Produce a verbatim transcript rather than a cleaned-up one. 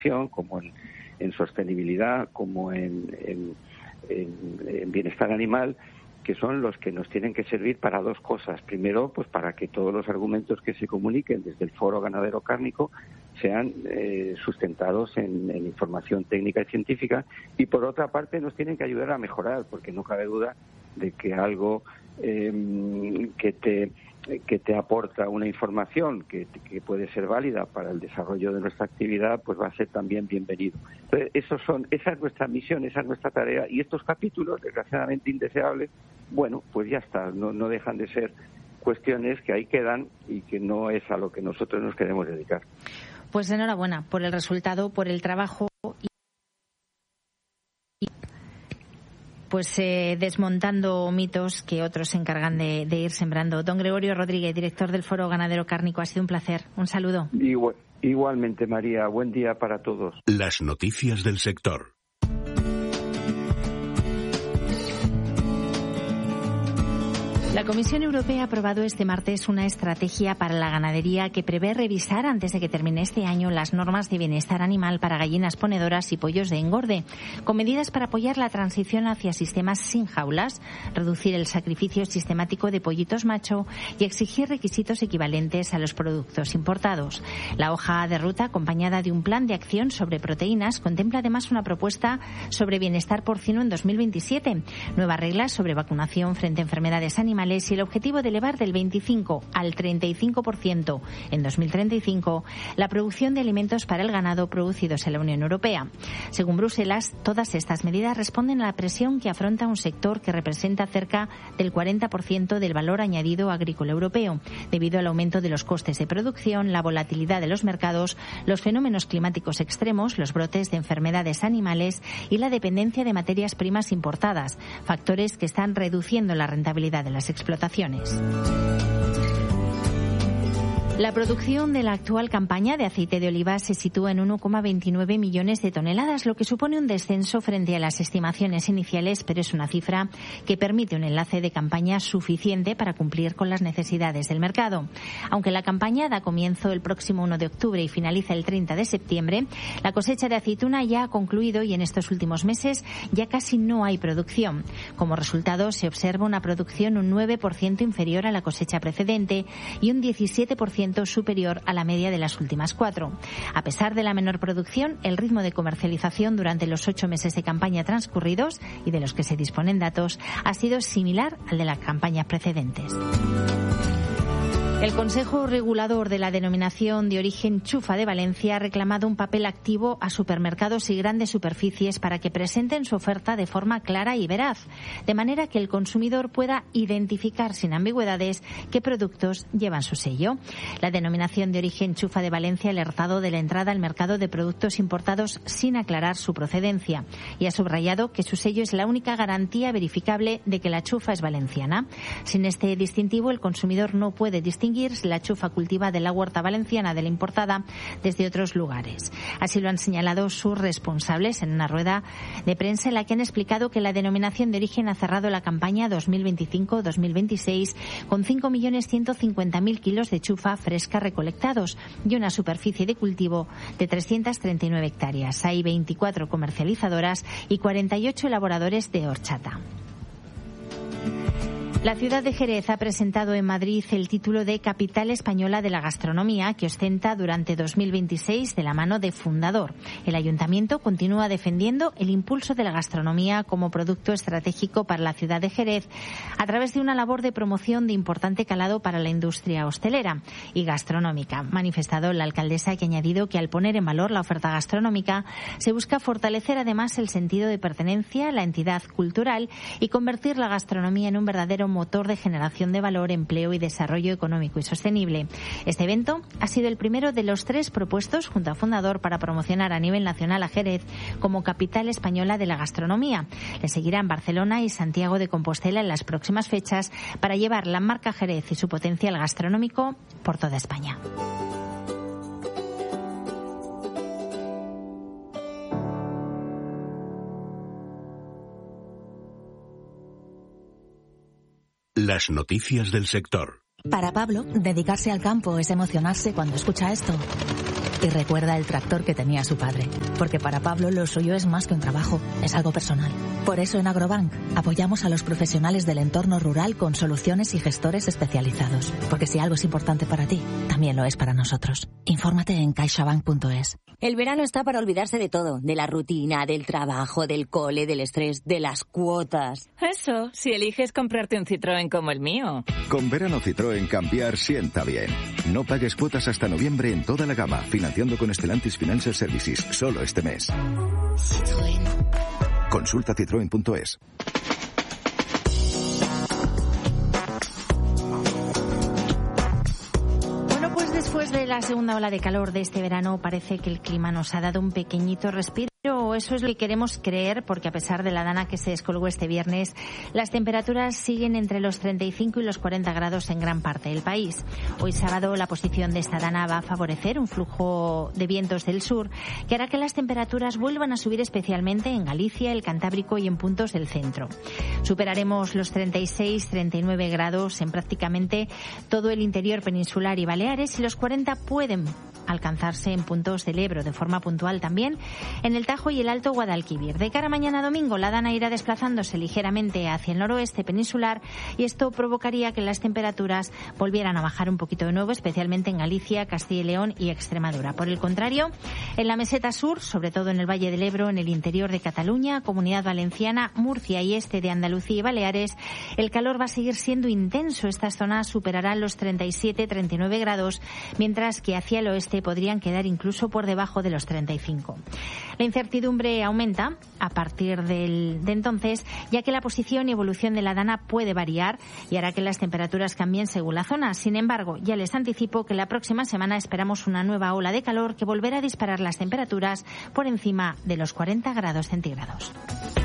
como en, en sostenibilidad, como en, en, en, en bienestar animal, que son los que nos tienen que servir para dos cosas. Primero, pues para que todos los argumentos que se comuniquen desde el Foro Ganadero Cárnico sean eh, sustentados en, en información técnica y científica, y por otra parte nos tienen que ayudar a mejorar, porque no cabe duda de que algo eh, que te que te aporta una información que, que puede ser válida para el desarrollo de nuestra actividad, pues va a ser también bienvenido. Entonces, esos son, esa es nuestra misión, esa es nuestra tarea, y estos capítulos, desgraciadamente indeseables, bueno, pues ya está, no, no dejan de ser cuestiones que ahí quedan y que no es a lo que nosotros nos queremos dedicar. Pues enhorabuena por el resultado, por el trabajo y pues eh, desmontando mitos que otros se encargan de, de ir sembrando. Don Gregorio Rodríguez, director del Foro Ganadero Cárnico, ha sido un placer. Un saludo. Igual, igualmente, María. Buen día para todos. Las noticias del sector. La Comisión Europea ha aprobado este martes una estrategia para la ganadería que prevé revisar antes de que termine este año las normas de bienestar animal para gallinas ponedoras y pollos de engorde, con medidas para apoyar la transición hacia sistemas sin jaulas, reducir el sacrificio sistemático de pollitos macho y exigir requisitos equivalentes a los productos importados. La hoja de ruta, acompañada de un plan de acción sobre proteínas, contempla además una propuesta sobre bienestar porcino en dos mil veintisiete, nuevas reglas sobre vacunación frente a enfermedades animales y el objetivo de elevar del veinticinco al treinta y cinco por ciento en dos mil treinta y cinco la producción de alimentos para el ganado producidos en la Unión Europea. Según Bruselas, todas estas medidas responden a la presión que afronta un sector que representa cerca del cuarenta por ciento del valor añadido agrícola europeo, debido al aumento de los costes de producción, la volatilidad de los mercados, los fenómenos climáticos extremos, los brotes de enfermedades animales y la dependencia de materias primas importadas, factores que están reduciendo la rentabilidad de las explotaciones. La producción de la actual campaña de aceite de oliva se sitúa en uno coma veintinueve millones de toneladas, lo que supone un descenso frente a las estimaciones iniciales, pero es una cifra que permite un enlace de campaña suficiente para cumplir con las necesidades del mercado. Aunque la campaña da comienzo el próximo uno de octubre y finaliza el treinta de septiembre, la cosecha de aceituna ya ha concluido y en estos últimos meses ya casi no hay producción. Como resultado, se observa una producción un nueve por ciento inferior a la cosecha precedente y un diecisiete por ciento superior a la media de las últimas cuatro. A pesar de la menor producción, el ritmo de comercialización durante los ocho meses de campaña transcurridos y de los que se disponen datos ha sido similar al de las campañas precedentes. El Consejo Regulador de la Denominación de Origen Chufa de Valencia ha reclamado un papel activo a supermercados y grandes superficies para que presenten su oferta de forma clara y veraz, de manera que el consumidor pueda identificar sin ambigüedades qué productos llevan su sello. La Denominación de Origen Chufa de Valencia ha alertado de la entrada al mercado de productos importados sin aclarar su procedencia y ha subrayado que su sello es la única garantía verificable de que la chufa es valenciana. Sin este distintivo, el consumidor no puede distinguir la chufa cultivada de la huerta valenciana de la importada desde otros lugares. Así lo han señalado sus responsables en una rueda de prensa en la que han explicado que la denominación de origen ha cerrado la campaña dos mil veinticinco dos mil veintiséis con cinco millones ciento cincuenta mil kilos de chufa fresca recolectados y una superficie de cultivo de trescientas treinta y nueve hectáreas. Hay veinticuatro comercializadoras y cuarenta y ocho elaboradores de horchata. La ciudad de Jerez ha presentado en Madrid el título de Capital Española de la Gastronomía que ostenta durante dos mil veintiséis de la mano de Fundador. El Ayuntamiento continúa defendiendo el impulso de la gastronomía como producto estratégico para la ciudad de Jerez a través de una labor de promoción de importante calado para la industria hostelera y gastronómica. Ha manifestado la alcaldesa, que ha añadido que al poner en valor la oferta gastronómica se busca fortalecer además el sentido de pertenencia a la entidad cultural y convertir la gastronomía en un verdadero motor de generación de valor, empleo y desarrollo económico y sostenible. Este evento ha sido el primero de los tres propuestos junto a Fundador para promocionar a nivel nacional a Jerez como capital española de la gastronomía. Le seguirán Barcelona y Santiago de Compostela en las próximas fechas para llevar la marca Jerez y su potencial gastronómico por toda España. Las noticias del sector. Para Pablo, dedicarse al campo es emocionarse cuando escucha esto. Y recuerda el tractor que tenía su padre, porque para Pablo lo suyo es más que un trabajo, es algo personal. Por eso en Agrobank apoyamos a los profesionales del entorno rural con soluciones y gestores especializados, porque si algo es importante para ti, también lo es para nosotros. Infórmate en caixabank punto es. El verano está para olvidarse de todo, de la rutina, del trabajo, del cole, del estrés, de las cuotas. Eso, si eliges comprarte un Citroën como el mío. Con verano Citroën cambiar sienta bien. No pagues cuotas hasta noviembre en toda la gama, financiando con Stellantis Financial Services, solo este mes. Citroën. Consulta citroen punto es. Después de la segunda ola de calor de este verano, parece que el clima nos ha dado un pequeñito respiro. Eso es lo que queremos creer, porque a pesar de la dana que se descolgó este viernes, las temperaturas siguen entre los treinta y cinco y los cuarenta grados en gran parte del país. Hoy sábado la posición de esta dana va a favorecer un flujo de vientos del sur que hará que las temperaturas vuelvan a subir, especialmente en Galicia, el Cantábrico y en puntos del centro. Superaremos los treinta y seis, treinta y nueve grados en prácticamente todo el interior peninsular y Baleares, y los cuarenta pueden alcanzarse en puntos del Ebro de forma puntual, también en el Tajo y el Alto Guadalquivir. De cara a mañana domingo, la dana irá desplazándose ligeramente hacia el noroeste peninsular y esto provocaría que las temperaturas volvieran a bajar un poquito de nuevo, especialmente en Galicia, Castilla y León y Extremadura. Por el contrario, en la meseta sur, sobre todo en el Valle del Ebro, en el interior de Cataluña, Comunidad Valenciana, Murcia y este de Andalucía y Baleares, el calor va a seguir siendo intenso. Estas zonas superarán los treinta y siete, treinta y nueve grados, mientras que hacia el oeste podrían quedar incluso por debajo de los treinta y cinco. La incertidumbre aumenta a partir del, de entonces, ya que la posición y evolución de la dana puede variar y hará que las temperaturas cambien según la zona. Sin embargo, ya les anticipo que la próxima semana esperamos una nueva ola de calor que volverá a disparar las temperaturas por encima de los cuarenta grados centígrados.